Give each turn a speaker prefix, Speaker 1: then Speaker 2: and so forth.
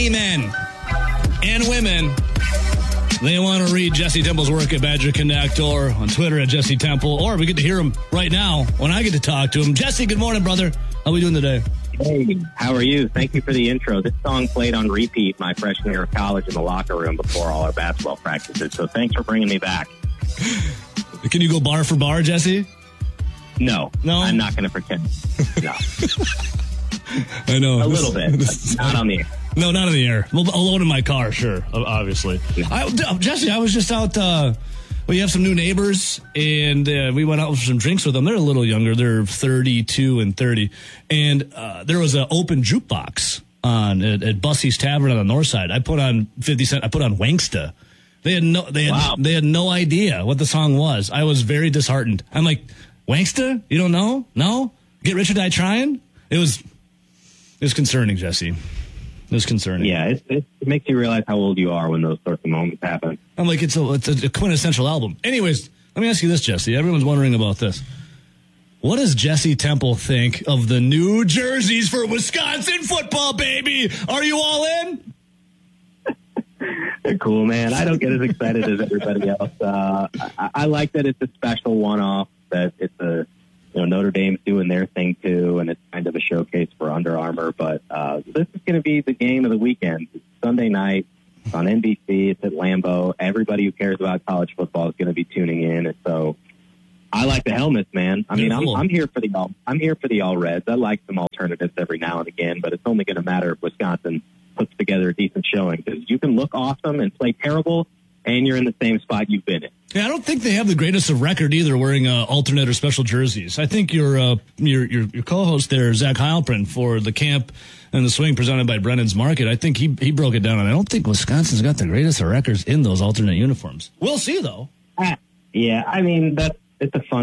Speaker 1: many men and women, they want to read Jesse Temple's work at Badger Connect or on Twitter at Jesse Temple, or we get to hear him right now when I get to talk to him. Jesse, good morning, brother. How are we doing today?
Speaker 2: Hey, how are you? Thank you for the intro. This song played on repeat my freshman year of college in the locker room before all our basketball practices, so thanks for bringing me back.
Speaker 1: Can you go bar for bar, Jesse?
Speaker 2: No? I'm not going to pretend. No.
Speaker 1: I know.
Speaker 2: A little bit, but not on the air.
Speaker 1: No, not in the air. Well, alone in my car, sure, obviously. Yeah. Jesse, I was just out, we have some new neighbors, and we went out for some drinks with them. They're a little younger. They're 32 and 30. And there was an open jukebox at Bussey's Tavern on the north side. I put on 50 Cent. I put on Wanksta. They had no idea what the song was. I was very disheartened. I'm like, Wanksta? You don't know? No? Get Rich or Die Trying? It was concerning, Jesse. It was concerning.
Speaker 2: Yeah, it makes you realize how old you are when those sorts of moments happen.
Speaker 1: I'm like, it's a quintessential album. Anyways, let me ask you this, Jesse. Everyone's wondering about this. What does Jesse Temple think of the new jerseys for Wisconsin football, baby? Are you all in?
Speaker 2: They're cool, man. I don't get as excited as everybody else. I like that it's a special one-off, that it's Notre Dame's doing their thing too, and it's kind of a showcase for Under Armour. But this is going to be the game of the weekend. It's Sunday night. It's on NBC. It's at Lambeau. Everybody who cares about college football is going to be tuning in, and so I like the helmets, man. I mean, I'm here for the all reds. I like some alternatives every now and again, but it's only going to matter if Wisconsin puts together a decent showing, because you can look awesome and play terrible, and you're in the same spot you've been in.
Speaker 1: Yeah, I don't think they have the greatest of record either wearing alternate or special jerseys. I think your co-host there, Zach Heilprin, for the Camp and the Swing presented by Brennan's Market, I think he broke it down, and I don't think Wisconsin's got the greatest of records in those alternate uniforms. We'll see, though.
Speaker 2: Yeah, I mean, it's a fun